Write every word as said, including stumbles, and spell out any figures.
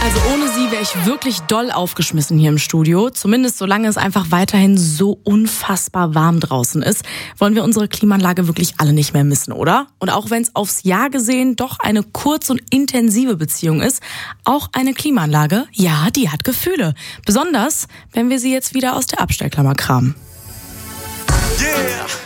Also ohne sie wäre ich wirklich doll aufgeschmissen hier im Studio. Zumindest solange es einfach weiterhin so unfassbar warm draußen ist, wollen wir unsere Klimaanlage wirklich alle nicht mehr missen, oder? Und auch wenn es aufs Jahr gesehen doch eine kurz- und intensive Beziehung ist, auch eine Klimaanlage, ja, die hat Gefühle. Besonders, wenn wir sie jetzt wieder aus der Abstellklammer kramen. Yeah!